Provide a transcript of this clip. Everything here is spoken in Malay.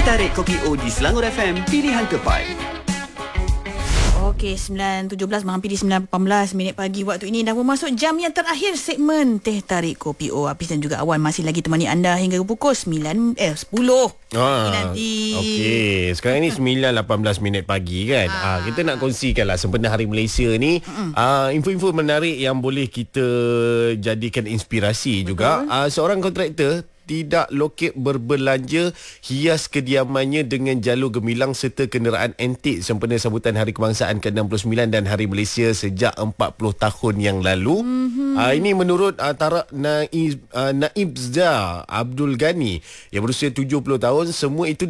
Tarik Kopi O di Selangor FM, pilihan tepat. Okey, 9.17 menghampiri 9.18 minit pagi waktu ini. Dah masuk jam yang terakhir segmen Teh Tarik Kopi O. Apis dan juga Awan masih lagi temani anda hingga pukul 10 nanti. Okey, sekarang ni 9.18 minit pagi kan. Kita nak kongsikanlah sempena Hari Malaysia ni info-info menarik yang boleh kita jadikan inspirasi. Betul. Juga. Seorang kontraktor tidak lokek berbelanja hias kediamannya dengan jalur gemilang serta kenderaan antik sempena sambutan Hari Kebangsaan ke-69 dan Hari Malaysia sejak 40 tahun yang lalu. Ini menurut Tarak Naibzda Abdul Ghani yang berusia 70 tahun. Semua itu